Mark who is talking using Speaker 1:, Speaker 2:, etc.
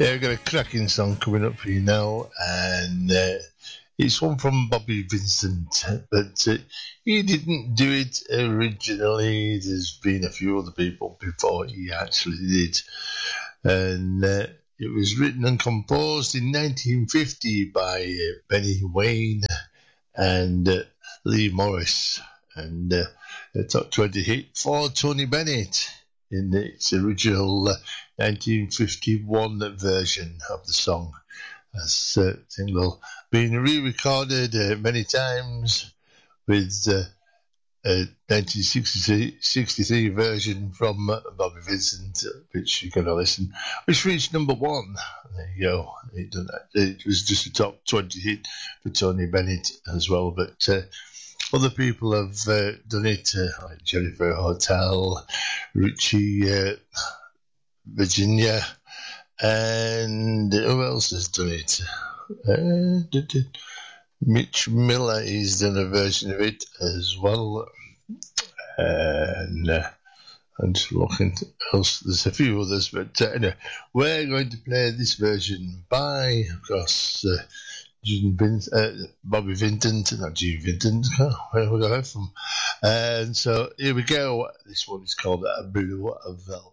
Speaker 1: Yeah, we've got a cracking song coming up for you now, and it's one from Bobby Vincent, but he didn't do it originally. There's been a few other people before he actually did, and it was written and composed in 1950 by Benny Wayne and Lee Morris, and a top 20 hit for Tony Bennett in its original 1951 version of the song. As single been re-recorded many times with a 1963 version from Bobby Vincent, which you're going to listen, which reached number one. There you go. It was just a top 20 hit for Tony Bennett as well, but other people have done it, like Jennifer Hotel, Richie Virginia, and who else has done it? Mitch Miller has done a version of it as well. And I'm just looking else. There's a few others, but anyway, we're going to play this version by, of course, Bobby Vinton, not Gene Vinton. Where we got that from? And so here we go. This one is called Blue Velvet.